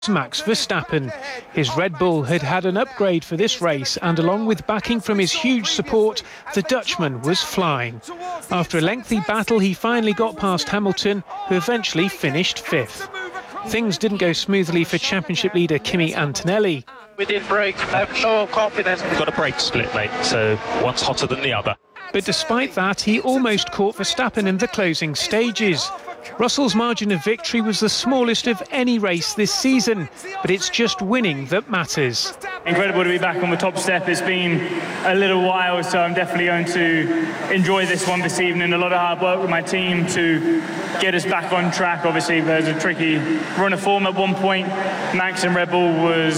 Max Verstappen. His Red Bull had had an upgrade for this race, and along with backing from his huge support, the Dutchman was flying. After a lengthy battle, he finally got past Hamilton, who eventually finished fifth. Things didn't go smoothly for championship leader Kimi Antonelli. We did brake, no confidence. We've got a brake split, mate, so one's hotter than the other. But despite that, he almost caught Verstappen in the closing stages. Russell's margin of victory was the smallest of any race this season, but it's just winning that matters. Incredible to be back on the top step. It's been a little while, so I'm definitely going to enjoy this one this evening. A lot of hard work with my team to get us back on track. Obviously, there's a tricky run of form at one point. Max and Red Bull was